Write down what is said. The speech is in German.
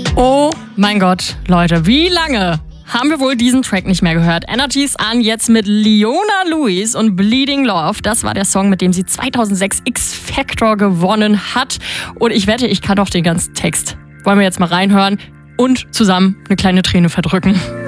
Oh mein Gott, Leute, wie lange haben wir wohl diesen Track nicht mehr gehört? Energy's an jetzt mit Leona Lewis und Bleeding Love. Das war der Song, mit dem sie 2006 X-Factor gewonnen hat. Und ich wette, ich kann auch den ganzen Text. Wollen wir jetzt mal reinhören und zusammen eine kleine Träne verdrücken?